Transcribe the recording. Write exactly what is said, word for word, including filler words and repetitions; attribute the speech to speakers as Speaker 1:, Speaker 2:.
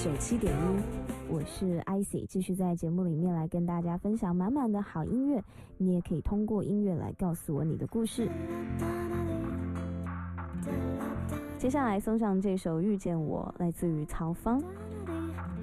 Speaker 1: 九七点一，我是 I C， 继续在节目里面来跟大家分享满满的好音乐。你也可以通过音乐来告诉我你的故事。接下来送上这首《遇见我》，来自于曹芳。